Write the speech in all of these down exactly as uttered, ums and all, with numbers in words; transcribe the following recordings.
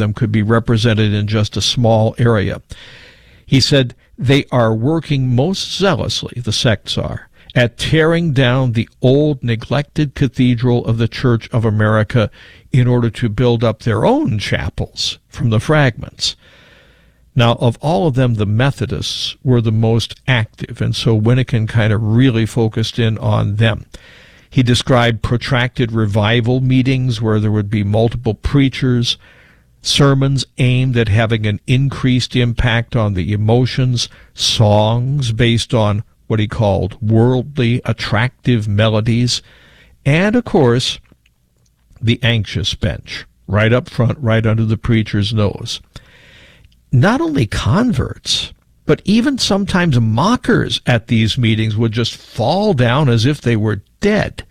them could be represented in just a small area. He said, they are working most zealously, the sects are, at tearing down the old neglected cathedral of the Church of America in order to build up their own chapels from the fragments. Now, of all of them, the Methodists were the most active, and so Winnikin kind of really focused in on them. He described protracted revival meetings where there would be multiple preachers, sermons aimed at having an increased impact on the emotions, songs based on what he called worldly, attractive melodies, and, of course, the anxious bench, right up front, right under the preacher's nose. Not only converts, but even sometimes mockers at these meetings would just fall down as if they were dead.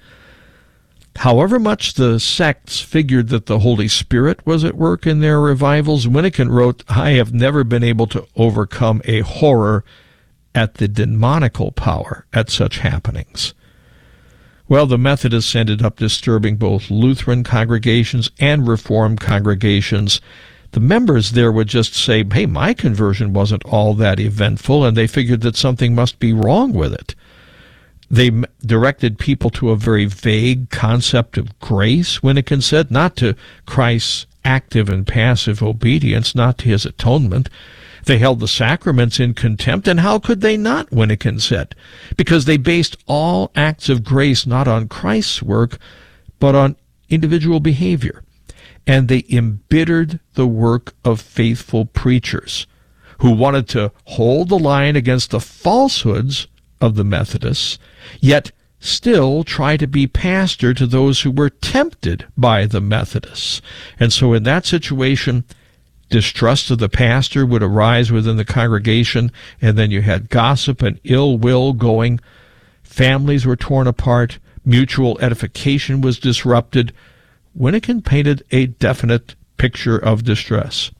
However much the sects figured that the Holy Spirit was at work in their revivals, Winnikin wrote, I have never been able to overcome a horror at the demonical power at such happenings. Well, the Methodists ended up disturbing both Lutheran congregations and Reformed congregations. The members there would just say, hey, my conversion wasn't all that eventful, and they figured that something must be wrong with it. They directed people to a very vague concept of grace, Winnikin said, not to Christ's active and passive obedience, not to his atonement. They held the sacraments in contempt, and how could they not, Winnikin said? Because they based all acts of grace not on Christ's work, but on individual behavior. And they embittered the work of faithful preachers who wanted to hold the line against the falsehoods of the Methodists, yet still try to be pastor to those who were tempted by the Methodists. And so in that situation, distrust of the pastor would arise within the congregation, and then you had gossip and ill will going. Families were torn apart. Mutual edification was disrupted. Winnikin painted a definite picture of distress.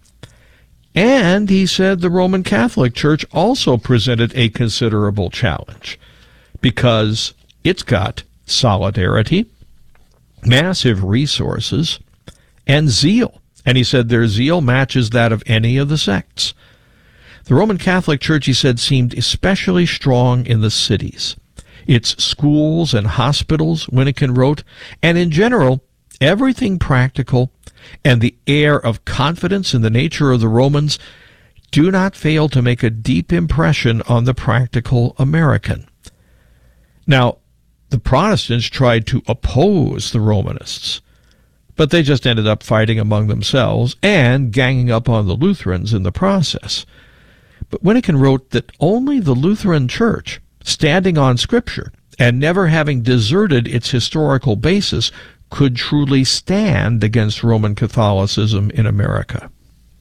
And he said the Roman Catholic Church also presented a considerable challenge because it's got solidarity, massive resources, and zeal. And he said their zeal matches that of any of the sects. The Roman Catholic Church, he said, seemed especially strong in the cities. Its schools and hospitals, Winnikin wrote, and in general, everything practical and the air of confidence in the nature of the Romans do not fail to make a deep impression on the practical American. Now, the Protestants tried to oppose the Romanists, but they just ended up fighting among themselves and ganging up on the Lutherans in the process. But Winnikin wrote that only the Lutheran Church, standing on Scripture and never having deserted its historical basis, could truly stand against Roman Catholicism in America.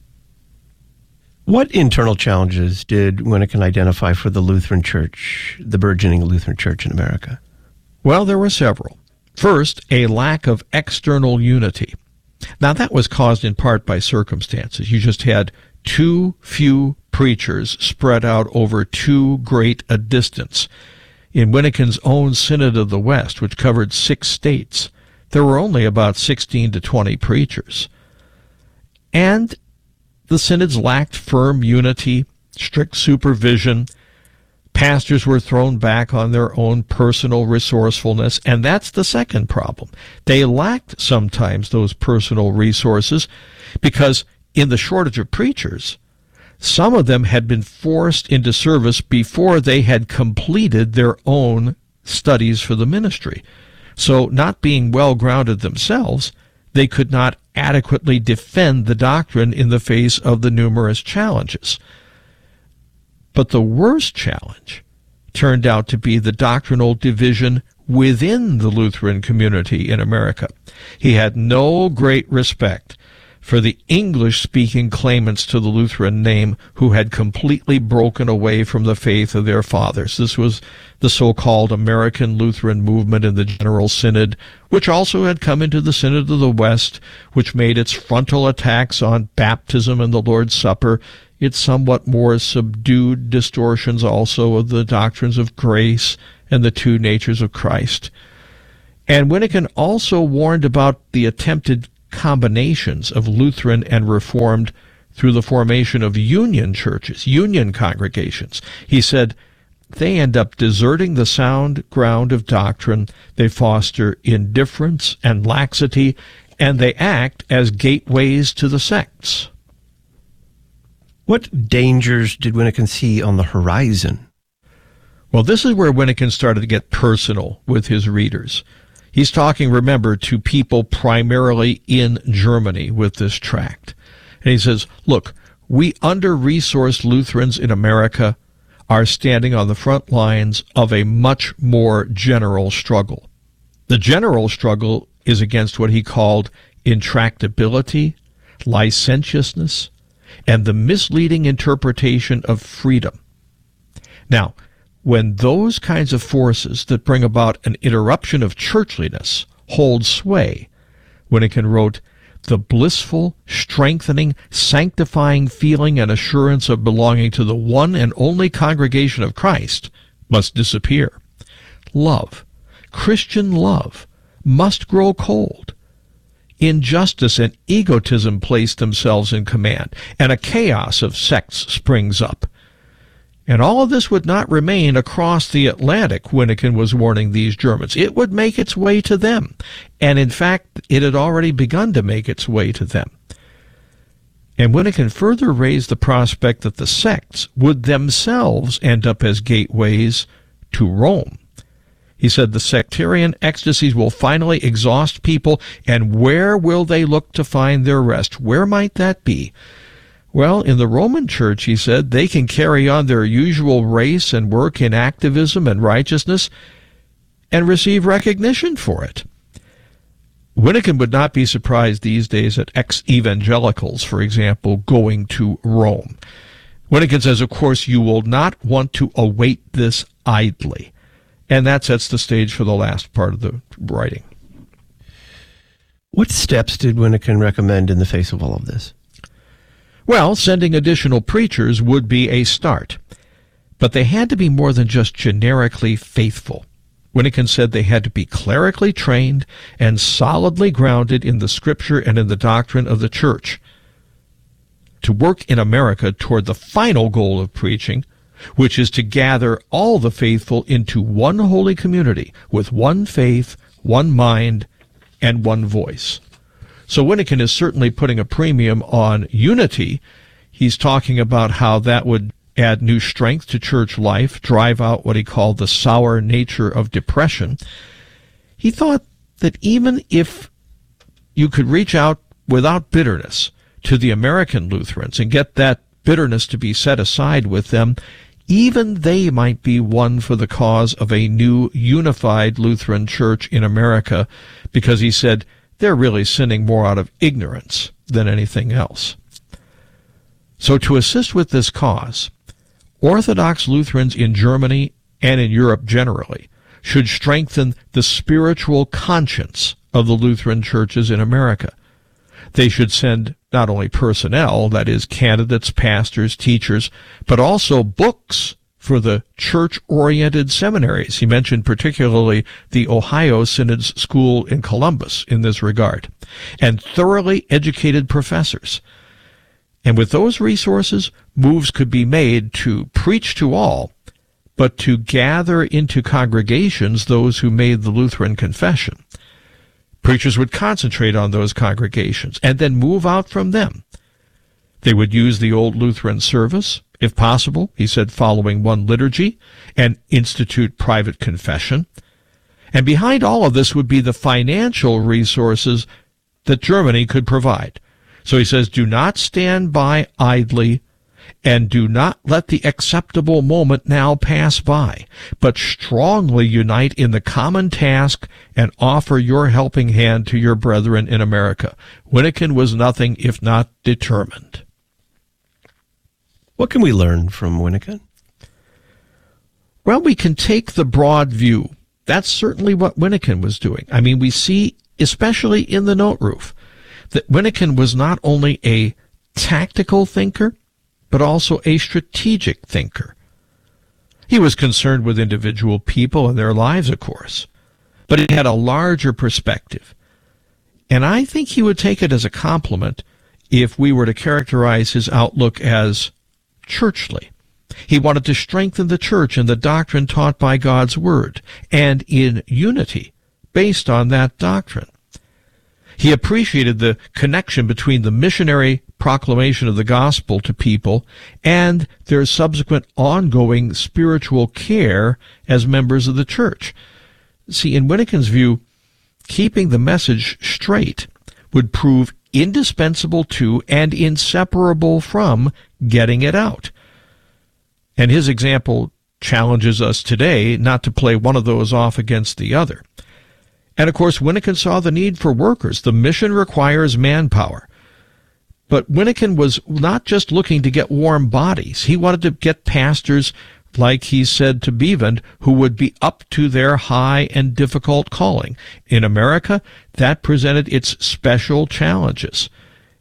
What internal challenges did Winnikin identify for the Lutheran Church, the burgeoning Lutheran Church in America? Well, there were several. First, a lack of external unity. Now, that was caused in part by circumstances. You just had too few preachers spread out over too great a distance. In Winnikin's own Synod of the West, which covered six states, there were only about sixteen to twenty preachers. And the synods lacked firm unity, strict supervision. Pastors were thrown back on their own personal resourcefulness, and that's the second problem. They lacked sometimes those personal resources because in the shortage of preachers, some of them had been forced into service before they had completed their own studies for the ministry. So, not being well-grounded themselves, they could not adequately defend the doctrine in the face of the numerous challenges. But the worst challenge turned out to be the doctrinal division within the Lutheran community in America. He had no great respect for the English-speaking claimants to the Lutheran name who had completely broken away from the faith of their fathers. This was the so-called American Lutheran movement in the General Synod, which also had come into the Synod of the West, which made its frontal attacks on baptism and the Lord's Supper, its somewhat more subdued distortions also of the doctrines of grace and the two natures of Christ. And Winnikin also warned about the attempted combinations of Lutheran and Reformed through the formation of union churches, union congregations. He said they end up deserting the sound ground of doctrine. They foster indifference and laxity, and they act as gateways to the sects. What dangers did Winnikin see on the horizon? Well, this is where Winnikin started to get personal with his readers. He's talking, remember, to people primarily in Germany with this tract. And he says, look, we under-resourced Lutherans in America are standing on the front lines of a much more general struggle. The general struggle is against what he called intractability, licentiousness, and the misleading interpretation of freedom. Now, when those kinds of forces that bring about an interruption of churchliness hold sway, Winnikin wrote, the blissful, strengthening, sanctifying feeling and assurance of belonging to the one and only congregation of Christ must disappear. Love, Christian love, must grow cold. Injustice and egotism place themselves in command, and a chaos of sects springs up. And all of this would not remain across the Atlantic, Winnikin was warning these Germans. It would make its way to them. And in fact, it had already begun to make its way to them. And Winnikin further raised the prospect that the sects would themselves end up as gateways to Rome. He said the sectarian ecstasies will finally exhaust people, and where will they look to find their rest? Where might that be? Well, in the Roman Church, he said, they can carry on their usual race and work in activism and righteousness and receive recognition for it. Winnikin would not be surprised these days at ex-evangelicals, for example, going to Rome. Winnikin says, of course, you will not want to await this idly. And that sets the stage for the last part of the writing. What steps did Winnikin recommend in the face of all of this? Well, sending additional preachers would be a start, but they had to be more than just generically faithful. Winnikin said they had to be clerically trained and solidly grounded in the Scripture and in the doctrine of the Church. To work in America toward the final goal of preaching, which is to gather all the faithful into one holy community with one faith, one mind, and one voice. So Winnikin is certainly putting a premium on unity. He's talking about how that would add new strength to church life, drive out what he called the sour nature of depression. He thought that even if you could reach out without bitterness to the American Lutherans and get that bitterness to be set aside with them, even they might be won for the cause of a new unified Lutheran church in America, because he said, they're really sinning more out of ignorance than anything else. So to assist with this cause, Orthodox Lutherans in Germany and in Europe generally should strengthen the spiritual conscience of the Lutheran churches in America. They should send not only personnel, that is, candidates, pastors, teachers, but also books for the church-oriented seminaries. He mentioned particularly the Ohio Synod's School in Columbus in this regard, and thoroughly educated professors. And with those resources, moves could be made to preach to all, but to gather into congregations those who made the Lutheran confession. Preachers would concentrate on those congregations and then move out from them. They would use the old Lutheran service, if possible, he said, following one liturgy, and institute private confession. And behind all of this would be the financial resources that Germany could provide. So he says, do not stand by idly, and do not let the acceptable moment now pass by, but strongly unite in the common task and offer your helping hand to your brethren in America. Winnikin was nothing if not determined. What can we learn from Winnikin? Well, we can take the broad view. That's certainly what Winnikin was doing. I mean, we see, especially in the Note Roof, that Winnikin was not only a tactical thinker, but also a strategic thinker. He was concerned with individual people and their lives, of course, but he had a larger perspective. And I think he would take it as a compliment if we were to characterize his outlook as churchly. He wanted to strengthen the church in the doctrine taught by God's Word, and in unity based on that doctrine. He appreciated the connection between the missionary proclamation of the gospel to people and their subsequent ongoing spiritual care as members of the church. See, in Winnikin's view, keeping the message straight would prove indispensable to and inseparable from getting it out. And his example challenges us today not to play one of those off against the other. And of course, Winnikin saw the need for workers. The mission requires manpower. But Winnikin was not just looking to get warm bodies. He wanted to get pastors, like he said to Bevan, who would be up to their high and difficult calling. In America, that presented its special challenges.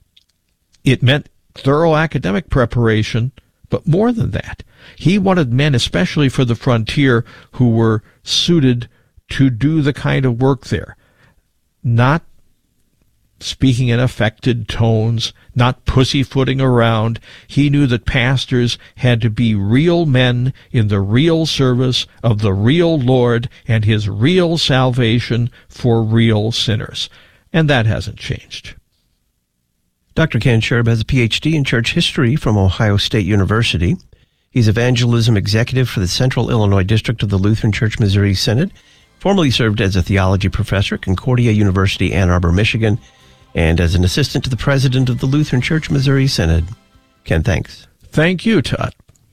It meant thorough academic preparation, but more than that. He wanted men, especially for the frontier, who were suited to do the kind of work there, not speaking in affected tones, not pussyfooting around. He knew that pastors had to be real men in the real service of the real Lord and his real salvation for real sinners. And that hasn't changed. Doctor Ken Sherb has a P H D in church history from Ohio State University. He's evangelism executive for the Central Illinois District of the Lutheran Church Missouri Synod. Formerly served as a theology professor at Concordia University, Ann Arbor, Michigan, and as an assistant to the president of the Lutheran Church Missouri Synod. Ken, thanks. Thank you, Todd.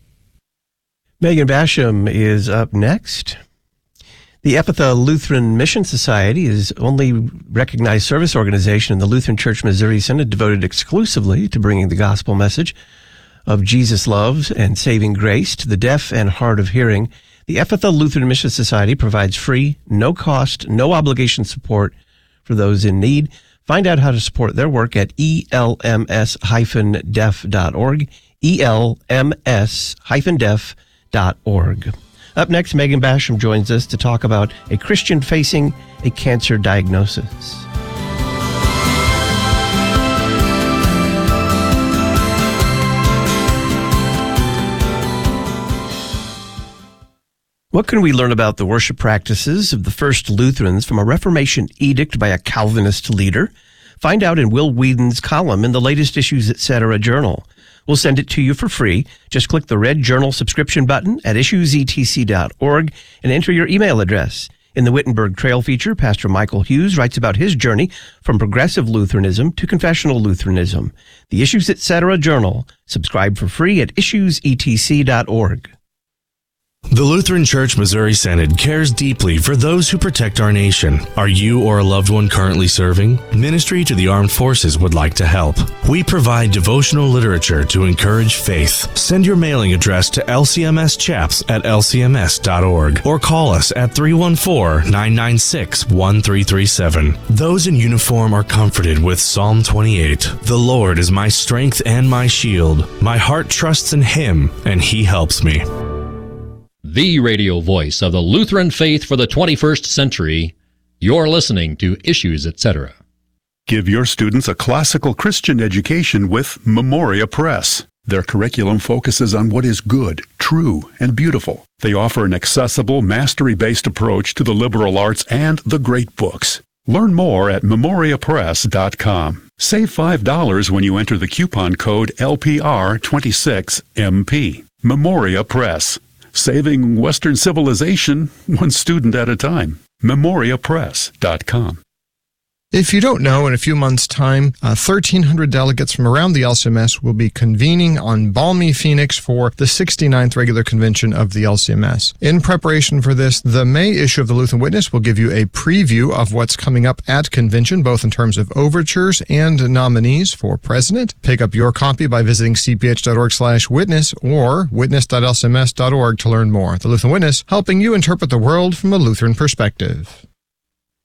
Megan Basham is up next. The Ephatha Lutheran Mission Society is the only recognized service organization in the Lutheran Church Missouri Synod devoted exclusively to bringing the gospel message of Jesus' love and saving grace to the deaf and hard of hearing. The Ephatha Lutheran Mission Society provides free, no-cost, no-obligation support for those in need. Find out how to support their work at E L M S dash deaf dot org, E L M S dash deaf dot org. Up next, Megan Basham joins us to talk about a Christian facing a cancer diagnosis. What can we learn about the worship practices of the first Lutherans from a Reformation edict by a Calvinist leader? Find out in Will Whedon's column in the latest Issues Etc. journal. We'll send it to you for free. Just click the red journal subscription button at issues e t c dot org and enter your email address. In the Wittenberg Trail feature, Pastor Michael Hughes writes about his journey from progressive Lutheranism to confessional Lutheranism. The Issues Etc. journal. Subscribe for free at issues e t c dot org. The Lutheran Church Missouri Synod cares deeply for those who protect our nation. Are you or a loved one currently serving? Ministry to the Armed Forces would like to help. We provide devotional literature to encourage faith. Send your mailing address to L C M S chaps at L C M S dot org or call us at three one four, nine nine six, one three three seven. Those in uniform are comforted with Psalm twenty-eight. The Lord is my strength and my shield. My heart trusts in Him, and He helps me. The radio voice of the Lutheran faith for the twenty-first century. You're listening to Issues Etc. Give your students a classical Christian education with Memoria Press. Their curriculum focuses on what is good, true, and beautiful. They offer an accessible, mastery-based approach to the liberal arts and the great books. Learn more at memoria press dot com. Save five dollars when you enter the coupon code L P R twenty-six M P. Memoria Press. Saving Western civilization one student at a time. memoria press dot com. If you don't know, in a few months' time, uh, thirteen hundred delegates from around the L C M S will be convening on balmy Phoenix for the sixty-ninth regular convention of the L C M S. In preparation for this, the May issue of the Lutheran Witness will give you a preview of what's coming up at convention, both in terms of overtures and nominees for president. Pick up your copy by visiting c p h dot org slash witness or witness dot l c m s dot org to learn more. The Lutheran Witness, helping you interpret the world from a Lutheran perspective.